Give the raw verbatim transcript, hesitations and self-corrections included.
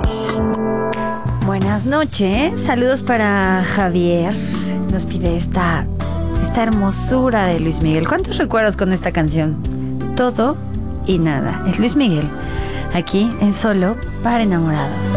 Buenas noches, saludos para Javier. Nos pide esta, esta hermosura de Luis Miguel. ¿Cuántos recuerdos con esta canción? Todo y nada. Es Luis Miguel, aquí en Solo para Enamorados.